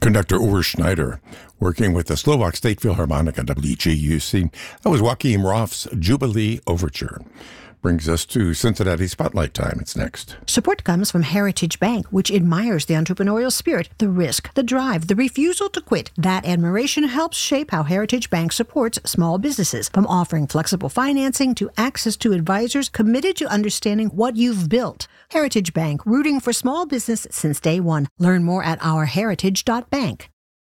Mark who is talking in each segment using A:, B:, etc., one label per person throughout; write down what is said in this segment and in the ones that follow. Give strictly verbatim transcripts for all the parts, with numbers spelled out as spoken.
A: Conductor Urs Schneider, working with the Slovak State Philharmonic on W G U C. That was Joachim Roth's Jubilee Overture. Brings us to Cincinnati Spotlight Time. It's next.
B: Support comes from Heritage Bank, which admires the entrepreneurial spirit, the risk, the drive, the refusal to quit. That admiration helps shape how Heritage Bank supports small businesses, from offering flexible financing to access to advisors committed to understanding what you've built. Heritage Bank, rooting for small business since day one. Learn more at our heritage dot bank.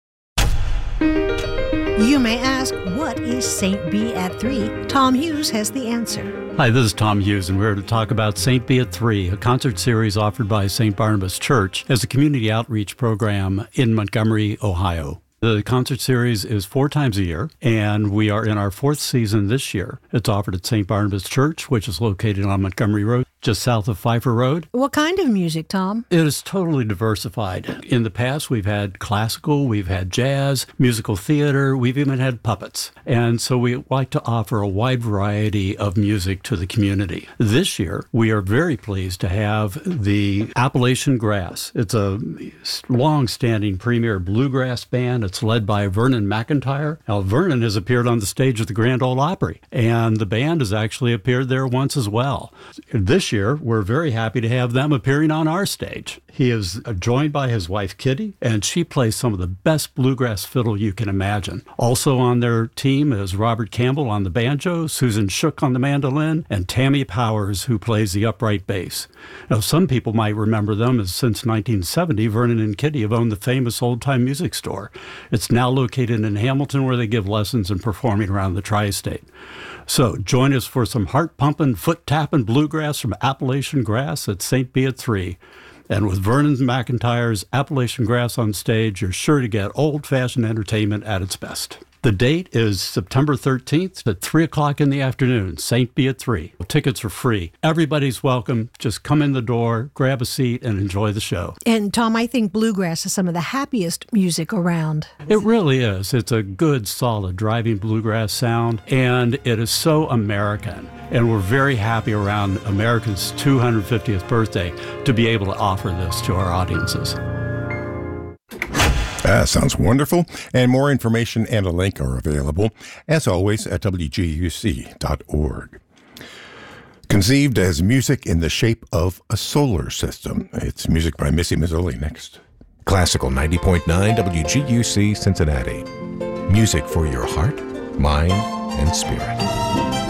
B: You may ask, what is Saint B at three? Tom Hughes has the answer.
C: Hi, this is Tom Hughes, and we're here to talk about Saint B at three, a concert series offered by Saint Barnabas Church as a community outreach program in Montgomery, Ohio. The concert series is four times a year, and we are in our fourth season this year. It's offered at Saint Barnabas Church, which is located on Montgomery Road, just south of Pfeiffer Road.
B: What kind of music, Tom?
C: It is totally diversified. In the past, we've had classical, we've had jazz, musical theater, we've even had puppets. And so we like to offer a wide variety of music to the community. This year, we are very pleased to have the Appalachian Grass. It's a long-standing premier bluegrass band. It's led by Vernon McIntyre. Now, Vernon has appeared on the stage of the Grand Ole Opry, and the band has actually appeared there once as well. This year, we're very happy to have them appearing on our stage. He is joined by his wife, Kitty, and she plays some of the best bluegrass fiddle you can imagine. Also on their team is Robert Campbell on the banjo, Susan Shook on the mandolin, and Tammy Powers, who plays the upright bass. Now, some people might remember them as since nineteen seventy, Vernon and Kitty have owned the famous old-time music store. It's now located in Hamilton, where they give lessons and performing around the tri-state. So join us for some heart-pumping, foot-tapping bluegrass from Appalachian Grass at Saint B at three. And with Vernon McIntyre's Appalachian Grass on stage, you're sure to get old-fashioned entertainment at its best. The date is September thirteenth at three o'clock in the afternoon, Saint B at three. Tickets are free. Everybody's welcome. Just come in the door, grab a seat, and enjoy the show.
B: And Tom, I think bluegrass is some of the happiest music around.
C: It really is. It's a good, solid, driving bluegrass sound, and it is so American. And we're very happy around America's two hundred fiftieth birthday to be able to offer this to our audiences.
A: Ah, sounds wonderful. And more information and a link are available, as always, at W G U C dot org. Conceived as music in the shape of a solar system. It's music by Missy Mazzoli next.
D: Classical ninety point nine W G U C Cincinnati. Music for your heart, mind, and spirit.